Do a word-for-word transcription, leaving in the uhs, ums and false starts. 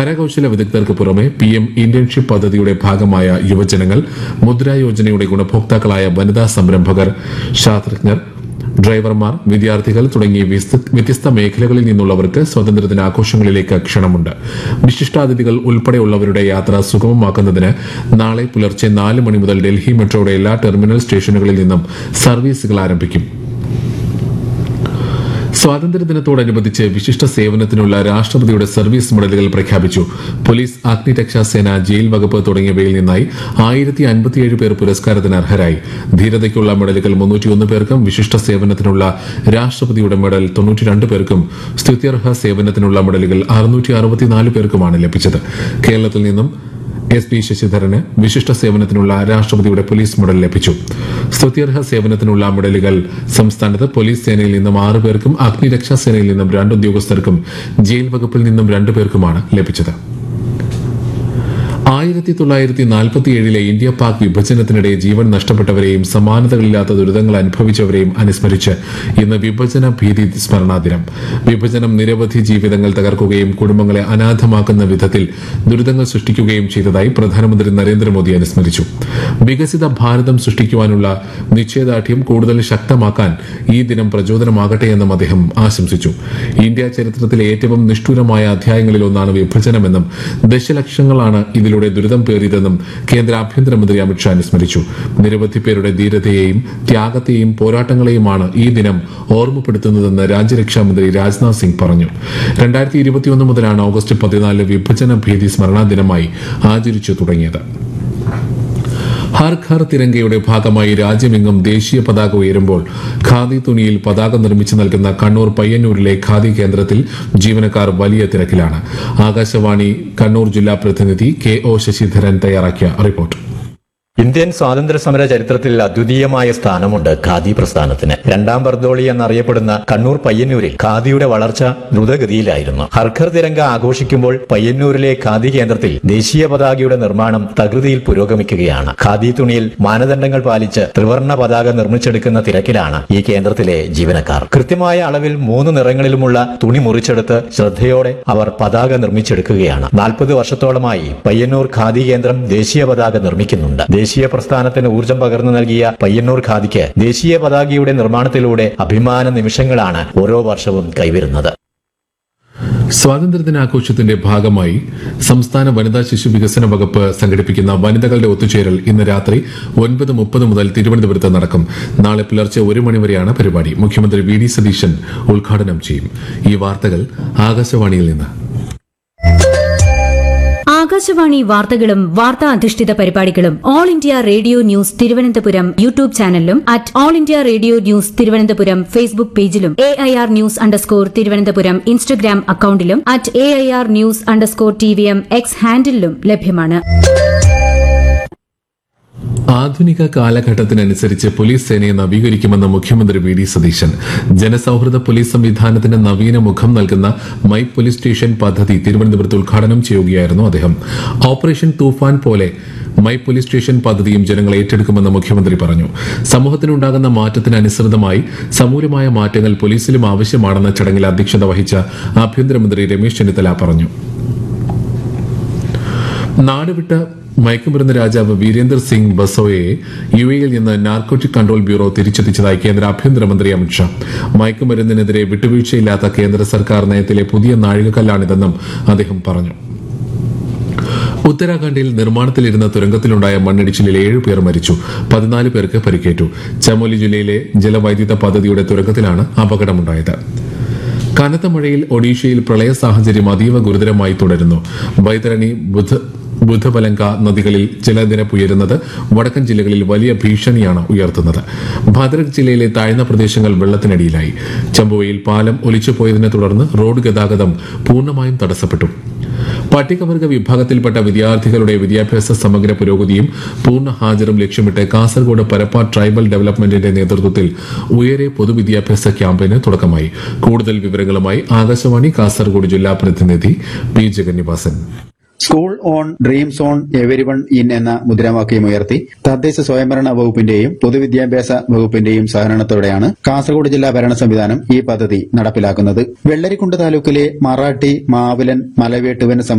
കരകൌശല വിദഗ്ധർക്ക് പുറമെ P M internship പദ്ധതിയുടെ ഭാഗമായ യുവജനങ്ങൾ, മുദ്രാ യോജനയുടെ ഗുണഭോക്താക്കളായ വനിതാ സംരംഭകർ, ശാസ്ത്രജ്ഞർ, ഡ്രൈവർമാർ, വിദ്യാർത്ഥികൾ തുടങ്ങിയ വ്യത്യസ്ത മേഖലകളിൽ നിന്നുള്ളവർക്ക് സ്വാതന്ത്ര്യദിന ആഘോഷങ്ങളിലേക്ക് ക്ഷണമുണ്ട്. വിശിഷ്ടാതിഥികൾ ഉൾപ്പെടെയുള്ളവരുടെ യാത്ര സുഗമമാക്കുന്നതിന് നാളെ പുലർച്ചെ നാല് മണി മുതൽ ഡൽഹി മെട്രോയുടെ എല്ലാ ടെർമിനൽ സ്റ്റേഷനുകളിൽ നിന്നും സർവീസുകൾ ആരംഭിക്കും. സ്വാതന്ത്ര്യദിനത്തോടനുബന്ധിച്ച് വിശിഷ്ട സേവനത്തിനുള്ള രാഷ്ട്രപതിയുടെ സർവീസ് മെഡലുകൾ പ്രഖ്യാപിച്ചു. പോലീസ്, അഗ്നിരക്ഷാസേന, ജയിൽ വകുപ്പ് തുടങ്ങിയവയിൽ നിന്നായി ആയിരത്തി അൻപത്തിയേഴ് പേർ പുരസ്കാരത്തിന് അർഹരായി. ധീരതയ്ക്കുള്ള മെഡലുകൾ മുന്നൂറ്റിയൊന്ന് പേർക്കും, വിശിഷ്ട സേവനത്തിനുള്ള രാഷ്ട്രപതിയുടെ മെഡൽ തൊണ്ണൂറ്റിരണ്ട് പേർക്കും, സ്തുത്യർഹ സേവനത്തിനുള്ള മെഡലുകൾ അറുന്നൂറ്റി അറുപത്തിനാല് പേർക്കുമാണ് ലഭിച്ചത്. കേരളത്തിൽ നിന്നും എസ് പി ശശിധരന് വിശിഷ്ട സേവനത്തിനുള്ള രാഷ്ട്രപതിയുടെ പോലീസ് മെഡൽ ലഭിച്ചു. സ്തുത്യർഹ സേവനത്തിനുള്ള മെഡലുകൾ സംസ്ഥാനത്ത് പോലീസ് സേനയിൽ നിന്നും ആറ് പേർക്കും, അഗ്നിരക്ഷാ സേനയിൽ നിന്നും രണ്ട് ഉദ്യോഗസ്ഥർക്കും, ജയിൽ വകുപ്പിൽ നിന്നും രണ്ടു പേർക്കുമാണ് ലഭിച്ചത്. ആയിരത്തി തൊള്ളായിരത്തി നാൽപ്പത്തിയേഴിലെ ഇന്ത്യ പാക് വിഭജനത്തിനിടെ ജീവൻ നഷ്ടപ്പെട്ടവരെയും സമാനതകളില്ലാത്ത ദുരിതങ്ങൾ അനുഭവിച്ചവരെയും അനുസ്മരിച്ച് ഇന്ന് വിഭജന ഭീതി സ്മരണാ ദിനം. വിഭജനം നിരവധി ജീവിതങ്ങൾ തകർക്കുകയും കുടുംബങ്ങളെ അനാഥമാക്കുന്ന വിധത്തിൽ ദുരിതങ്ങൾ സൃഷ്ടിക്കുകയും ചെയ്തതായി പ്രധാനമന്ത്രി നരേന്ദ്രമോദി അനുസ്മരിച്ചു. വികസിത ഭാരതം സൃഷ്ടിക്കുവാനുള്ള നിശ്ചയദാർഢ്യം കൂടുതൽ ശക്തമാക്കാൻ ഈ ദിനം പ്രചോദനമാകട്ടെയെന്നും അദ്ദേഹം ആശംസിച്ചു. ഇന്ത്യ ചരിത്രത്തിലെ ഏറ്റവും നിഷ്ഠുരമായ അധ്യായങ്ങളിലൊന്നാണ് വിഭജനമെന്നും ദശലക്ഷങ്ങളാണ് ഇതിലൂടെ ദുരിതം പേറിയതെന്നും കേന്ദ്ര ആഭ്യന്തരമന്ത്രി അമിത്ഷാ അനുസ്മരിച്ചു. നിരവധി പേരുടെ ധീരതയെയും ത്യാഗത്തെയും പോരാട്ടങ്ങളെയുമാണ് ഈ ദിനം ഓർമ്മപ്പെടുത്തുന്നതെന്ന് രാജ്യരക്ഷാമന്ത്രി രാജ്നാഥ് സിംഗ് പറഞ്ഞു. രണ്ടായിരത്തി ഇരുപത്തിയൊന്ന് മുതലാണ് ഓഗസ്റ്റ് പതിനാല് വിഭജന ഭീതി സ്മരണാ ദിനമായി ആചരിച്ചു തുടങ്ങിയത്. ഹർ ഘർ തിരങ്കയുടെ ഭാഗമായി രാജ്യമെങ്ങും ദേശീയ പതാക ഉയരുമ്പോൾ ഖാദി തുണിയിൽ പതാക നിർമ്മിച്ചു നൽകുന്ന കണ്ണൂർ പയ്യന്നൂരിലെ ഖാദി കേന്ദ്രത്തിൽ ജീവനക്കാർ വലിയ തിരക്കിലാണ്. ആകാശവാണി കണ്ണൂർ ജില്ലാ പ്രതിനിധി കെ ഒ ശശിധരൻ തയ്യാറാക്കിയ റിപ്പോർട്ട്. ഇന്ത്യൻ സ്വാതന്ത്ര്യ സമര ചരിത്രത്തിൽ അദ്വിതീയമായ സ്ഥാനമുണ്ട് ഖാദി പ്രസ്ഥാനത്തിന്. രണ്ടാം ബർദോളി എന്നറിയപ്പെടുന്ന കണ്ണൂർ പയ്യന്നൂരിൽ ഖാദിയുടെ വളർച്ച ദ്രുതഗതിയിലായിരുന്നു. ഹർഘർ തിരങ്ക ആഘോഷിക്കുമ്പോൾ പയ്യന്നൂരിലെ ഖാദി കേന്ദ്രത്തിൽ ദേശീയ പതാകയുടെ നിർമ്മാണം തകൃതിയിൽ പുരോഗമിക്കുകയാണ്. ഖാദി തുണിയിൽ മാനദണ്ഡങ്ങൾ പാലിച്ച് ത്രിവർണ്ണ പതാക നിർമ്മിച്ചെടുക്കുന്ന തിരക്കിലാണ് ഈ കേന്ദ്രത്തിലെ ജീവനക്കാർ. കൃത്യമായ അളവിൽ മൂന്ന് നിറങ്ങളിലുമുള്ള തുണി മുറിച്ചെടുത്ത് ശ്രദ്ധയോടെ അവർ പതാക നിർമ്മിച്ചെടുക്കുകയാണ്. നാൽപ്പത് വർഷത്തോളമായി പയ്യന്നൂർ ഖാദി കേന്ദ്രം ദേശീയ പതാക നിർമ്മിക്കുന്നുണ്ട്. ദേശീയ പ്രസ്ഥാനത്തിന് ഊർജ്ജം പകർന്നു നൽകിയ പയ്യന്നൂർ ഖാദിക്ക് ദേശീയ പതാകയുടെ നിർമ്മാണത്തിലൂടെ അഭിമാന നിമിഷങ്ങളാണ് ഓരോ വർഷവും കൈവരുന്നത്. സ്വാതന്ത്ര്യദിനാഘോഷത്തിന്റെ ഭാഗമായി സംസ്ഥാന വനിതാ ശിശു വികസന വകുപ്പ് സംഘടിപ്പിക്കുന്ന വനിതകളുടെ ഒത്തുചേരൽ ഇന്ന് രാത്രി ഒൻപത് മുപ്പത് മുതൽ തിരുവനന്തപുരത്ത് നടക്കും. നാളെ പുലർച്ചെ ഒരു മണിവരെയാണ് പരിപാടി. മുഖ്യമന്ത്രി വി ഡി സതീശൻ ഉദ്ഘാടനം ചെയ്യും. ഈ വാർത്തകൾ ആകാശവാണിയിൽ നിന്ന്. ആകാശവാണി വാർത്തകളും വാർത്താ അധിഷ്ഠിത പരിപാടികളും all India radio news Thiruvananthapuram YouTube ചാനലിലും at all India radio news Thiruvananthapuram Facebook പേജിലും A I R news underscore Thiruvananthapuram Instagram അക്കൌണ്ടിലും at A I R news underscore T V M X ഹാൻഡിലും ലഭ്യമാണ്. ആധുനിക കാലഘട്ടത്തിനനുസരിച്ച് പോലീസ് സേനയെ നവീകരിക്കുമെന്ന് മുഖ്യമന്ത്രി വി ഡി സതീശൻ. ജനസൌഹൃദ പോലീസ് സംവിധാനത്തിന് നവീന മുഖം നൽകുന്ന മൈ പോലീസ് സ്റ്റേഷൻ പദ്ധതി തിരുവനന്തപുരത്ത് ഉദ്ഘാടനം ചെയ്യുകയായിരുന്നു അദ്ദേഹം. ഓപ്പറേഷൻ തൂഫാൻ പോലെ മൈ പോലീസ് സ്റ്റേഷൻ പദ്ധതിയും ജനങ്ങൾ ഏറ്റെടുക്കുമെന്ന് മുഖ്യമന്ത്രി പറഞ്ഞു. സമൂഹത്തിനുണ്ടാകുന്ന മാറ്റത്തിനനുസൃതമായി സമൂലമായ മാറ്റങ്ങൾ പോലീസിലും ആവശ്യമാണെന്ന ചടങ്ങിൽ അധ്യക്ഷത വഹിച്ച ആഭ്യന്തരമന്ത്രി രമേശ് ചെന്നിത്തല പറഞ്ഞു. നാടുവിട്ട മയക്കുമരുന്ന് രാജാവ് വീരേന്ദർ സിംഗ് ബസോയെ യു എയിൽ നിന്ന് നാർക്കോട്ടിക് കൺട്രോൾ ബ്യൂറോ തിരിച്ചെത്തിച്ചതായി കേന്ദ്ര ആഭ്യന്തരമന്ത്രി അമിത്ഷാ. മയക്കുമരുന്നിനെതിരെ വിട്ടുവീഴ്ചയില്ലാത്ത കേന്ദ്ര സർക്കാർ നയത്തിലെ പുതിയ നാഴികക്കല്ലാണിതെന്നും അദ്ദേഹം പറഞ്ഞു. ഉത്തരാഖണ്ഡിൽ നിർമ്മാണത്തിലിരുന്ന തുരങ്കത്തിലുണ്ടായ മണ്ണിടിച്ചിലിൽ ഏഴുപേർ മരിച്ചു, പതിനാല് പേർക്ക് പരിക്കേറ്റു. ചമോലി ജില്ലയിലെ ജലവൈദ്യുത പദ്ധതിയുടെ തുരങ്കത്തിലാണ് അപകടമുണ്ടായത്. കനത്ത മഴയിൽ ഒഡീഷയിൽ പ്രളയ സാഹചര്യം അതീവ ഗുരുതരമായി തുടരുന്നു. ബൈതരണി, ബുധബലങ്ക നദികളിൽ ജലനിരപ്പ് ഉയരുന്നത് വടക്കൻ ജില്ലകളിൽ വലിയ ഭീഷണിയാണ് ഉയർത്തുന്നത്. ഭദ്രക് ജില്ലയിലെ താഴ്ന്ന പ്രദേശങ്ങൾ വെള്ളത്തിനടിയിലായി. ചമ്പുവയിൽ പാലം ഒലിച്ചുപോയതിനെ തുടർന്ന് റോഡ് ഗതാഗതം പൂർണ്ണമായും തടസ്സപ്പെട്ടു. പട്ടികവർഗ വിഭാഗത്തിൽപ്പെട്ട വിദ്യാർത്ഥികളുടെ വിദ്യാഭ്യാസ സമഗ്ര പുരോഗതിയും പൂർണ്ണ ഹാജരും ലക്ഷ്യമിട്ട് കാസർഗോഡ് പരപ്പ ട്രൈബൽ ഡെവലപ്മെന്റിന്റെ നേതൃത്വത്തിൽ ഉയരെ പൊതുവിദ്യാഭ്യാസ ക്യാമ്പയിന് തുടക്കമായി. കൂടുതൽ വിവരങ്ങളുമായി ആകാശവാണി കാസർഗോഡ് ജില്ലാ പ്രതിനിധി P Jagannivasan. School on dreams on everyone in എന്ന മുദ്രാവാക്യമുയർത്തി തദ്ദേശ സ്വയംഭരണ വകുപ്പിന്റെയും പൊതുവിദ്യാഭ്യാസ വകുപ്പിന്റെയും സഹകരണത്തോടെയാണ് കാസർഗോഡ് ജില്ലാ ഭരണ സംവിധാനം ഈ പദ്ധതി നടപ്പിലാക്കുന്നത്. വെള്ളരിക്കുണ്ട് താലൂക്കിലെ മറാഠി, മാവിലൻ, മലവേട്ടുവൻ